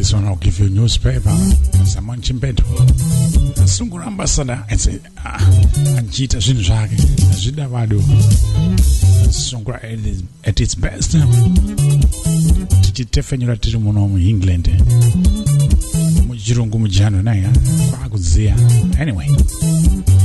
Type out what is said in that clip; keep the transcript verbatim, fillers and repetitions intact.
this one, I'll give you a newspaper. Someone chimpeto. Sungura ambassador. It's a Anjita Shinjaki. Jida Vadu. Sungura at its best. Tichitefenyura tirimuno mu England. Mujirungu mujano na ya. Anyway.